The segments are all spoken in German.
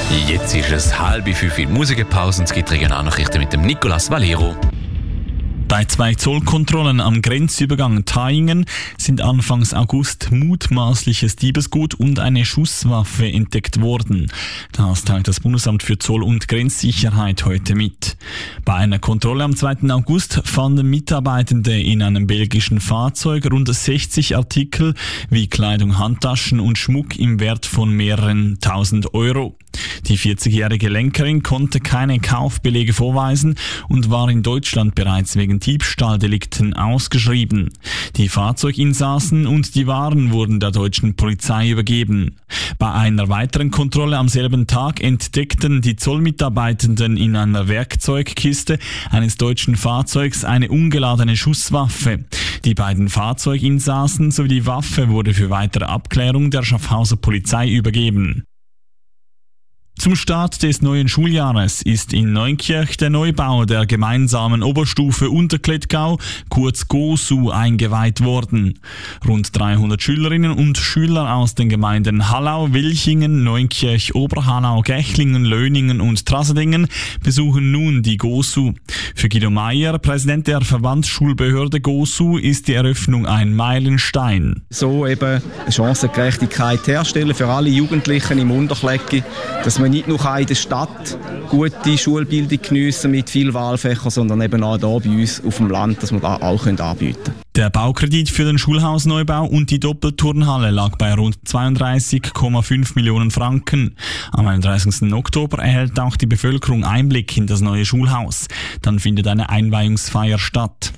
Jetzt ist es 4:30 Musikpause und es gibt Regionalnachrichten mit dem Nicolas Valero. Bei 2 Zollkontrollen am Grenzübergang Thaingen sind Anfangs August mutmaßliches Diebesgut und eine Schusswaffe entdeckt worden. Das teilt das Bundesamt für Zoll- und Grenzsicherheit heute mit. Bei einer Kontrolle am 2. August fanden Mitarbeitende in einem belgischen Fahrzeug rund 60 Artikel wie Kleidung, Handtaschen und Schmuck im Wert von mehreren tausend Euro. Die 40-jährige Lenkerin konnte keine Kaufbelege vorweisen und war in Deutschland bereits wegen Diebstahldelikten ausgeschrieben. Die Fahrzeuginsassen und die Waren wurden der deutschen Polizei übergeben. Bei einer weiteren Kontrolle am selben Tag entdeckten die Zollmitarbeitenden in einer Werkzeugkiste eines deutschen Fahrzeugs eine ungeladene Schusswaffe. Die beiden Fahrzeuginsassen sowie die Waffe wurde für weitere Abklärung der Schaffhauser Polizei übergeben. Zum Start des neuen Schuljahres ist in Neunkirch der Neubau der gemeinsamen Oberstufe Unterklettgau, kurz GOSU, eingeweiht worden. Rund 300 Schülerinnen und Schüler aus den Gemeinden Hallau, Wilchingen, Neunkirch, Oberhallau, Gächlingen, Löningen und Trasedingen besuchen nun die GOSU. Für Guido Meier, Präsident der Verbandsschulbehörde GOSU, ist die Eröffnung ein Meilenstein. So eben Chancengerechtigkeit herstellen für alle Jugendlichen im Unterklecki, dass wir nicht nur in der Stadt gute Schulbildung geniessen mit vielen Wahlfächern, sondern eben auch hier bei uns auf dem Land, dass wir das auch anbieten können. Der Baukredit für den Schulhausneubau und die Doppelturnhalle lag bei rund 32,5 Millionen Franken. Am 31. Oktober erhält auch die Bevölkerung Einblick in das neue Schulhaus. Dann findet eine Einweihungsfeier statt.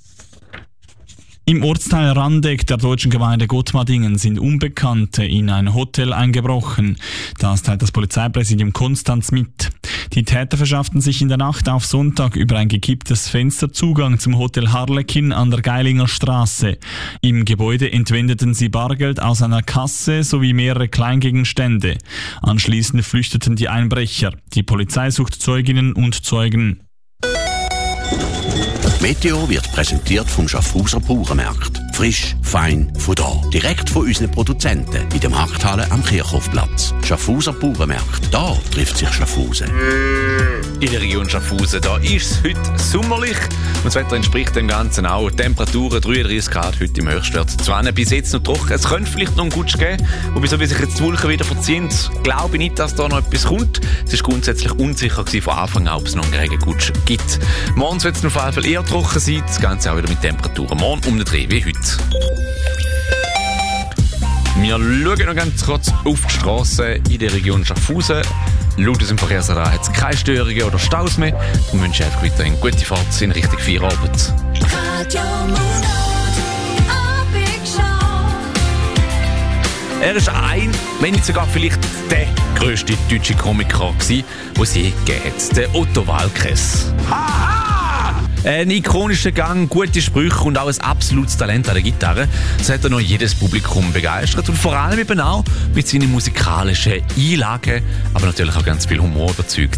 Im Ortsteil Randeck der deutschen Gemeinde Gottmadingen sind Unbekannte in ein Hotel eingebrochen. Das teilt das Polizeipräsidium Konstanz mit. Die Täter verschafften sich in der Nacht auf Sonntag über ein gekipptes Fenster Zugang zum Hotel Harlekin an der Geilinger Straße. Im Gebäude entwendeten sie Bargeld aus einer Kasse sowie mehrere Kleingegenstände. Anschließend flüchteten die Einbrecher. Die Polizei sucht Zeuginnen und Zeugen. Meteo wird präsentiert vom Schaffhauser Bauernmarkt. Frisch, fein, von da. Direkt von unseren Produzenten in der Markthalle am Kirchhofplatz. Schaffhauser Bauernmarkt. Da trifft sich Schaffhausen. In der Region Schaffhausen, da ist es heute sommerlich. Und das Wetter entspricht dem Ganzen auch. Temperaturen 33 Grad heute im Höchstwert. Zwar bis jetzt noch trocken. Es könnte vielleicht noch einen Gutsch geben. Wobei, so wie sich jetzt die Wolken wieder verziehen, glaube ich nicht, dass da noch etwas kommt. Es war grundsätzlich unsicher von Anfang an, ob es noch einen Regengutsch gibt. Morgen wird es auf jeden Fall eher trocken sein. Das Ganze auch wieder mit Temperaturen morgen um den Dreh wie heute. Wir schauen noch ganz kurz auf die Strasse in der Region Schaffhausen. Laut unserem Verkehrsradar hat es keine Störungen oder Staus mehr. Wir wünschen einfach weiterhin gute Fahrt in Richtung Feierabend. Er ist wenn nicht sogar vielleicht der grösste deutsche Komiker gewesen, den es je gegeben hat. Der Otto Waalkes. Ein ikonischer Gang, gute Sprüche und auch ein absolutes Talent an der Gitarre. Das hat er noch jedes Publikum begeistert und vor allem eben auch mit seinen musikalischen Einlagen, aber natürlich auch ganz viel Humor überzeugt.